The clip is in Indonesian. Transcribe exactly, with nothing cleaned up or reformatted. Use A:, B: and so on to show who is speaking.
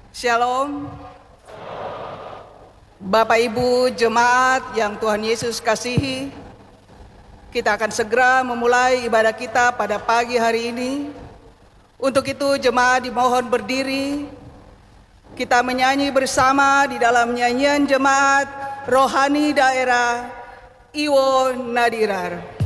A: Shalom. Bapak Ibu jemaat yang Tuhan Yesus kasihi, kita akan segera memulai ibadah kita pada pagi hari ini. Untuk itu jemaat dimohon berdiri. Kita menyanyi bersama di dalam nyanyian jemaat rohani daerah Iwo Nadirar.